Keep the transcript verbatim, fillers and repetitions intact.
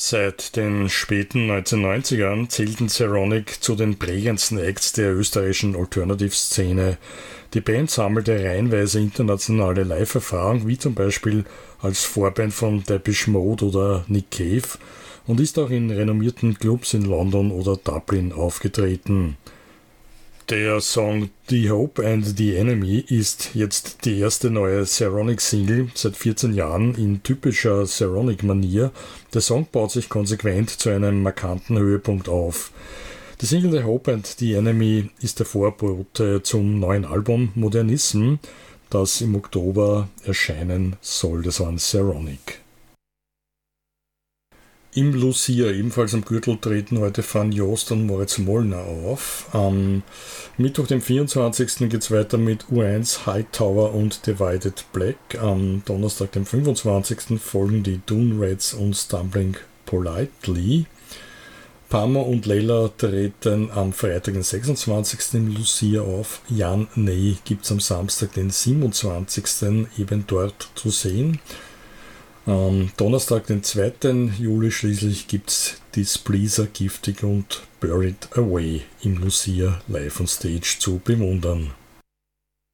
Seit den späten neunzehnhundertneunzigern zählten Zeronic zu den prägendsten Acts der österreichischen Alternative-Szene. Die Band sammelte reihenweise internationale Live-Erfahrung, wie zum Beispiel als Vorband von Depeche Mode oder Nick Cave, und ist auch in renommierten Clubs in London oder Dublin aufgetreten. Der Song The Hope and the Enemy ist jetzt die erste neue Zeronic-Single seit vierzehn Jahren in typischer Zeronic-Manier. Der Song baut sich konsequent zu einem markanten Höhepunkt auf. Die Single The Hope and the Enemy ist der Vorbote zum neuen Album Modernism, das im Oktober erscheinen soll. Das waren Zeronic. Im Lucia, ebenfalls am Gürtel, treten heute Van Joost und Moritz Mollner auf. Am Mittwoch, dem vierundzwanzigsten geht es weiter mit U eins, Hightower und Divided Black. Am Donnerstag, dem fünfundzwanzigsten folgen die Dune Rats und Stumbling Politely. Parma und Leila treten am Freitag, den sechsundzwanzigsten im Lucia auf. Jan Ney gibt es am Samstag, den siebenundzwanzigsten eben dort zu sehen. Am Donnerstag, den zweiten Juli schließlich gibt es Displeaser, Giftig und Buried Away im Lucia live on Stage zu bewundern.